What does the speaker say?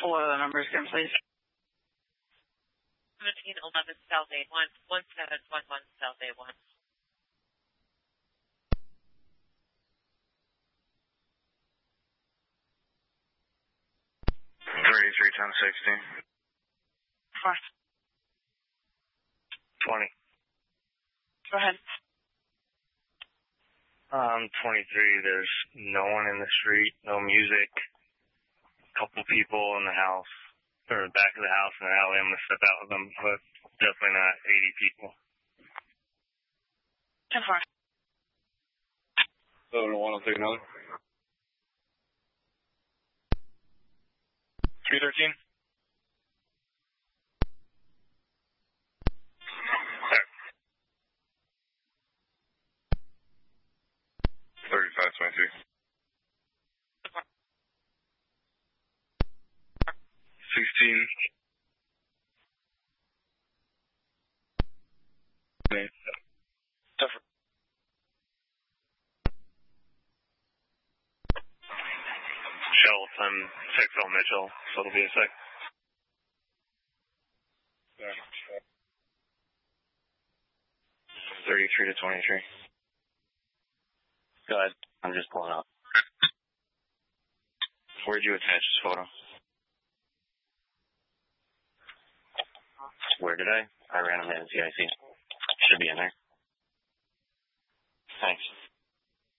What are the numbers again, please? 1711 South A1, 1711 South A1. 331060. 20. Go ahead. 23, there's no one in the street, no music, a couple people in the house, or the back of the house in the alley. I'm going to step out with them, but definitely not 80 people. 10-4. 7-1, I'll take another. 313. 3523. 16. Shelf, I'm 6 on Mitchell, so it'll be a sec. 33 to 23. Go ahead. I'm just pulling up. Where'd you attach this photo? Where did I? I ran them in CIC. Should be in there. Thanks.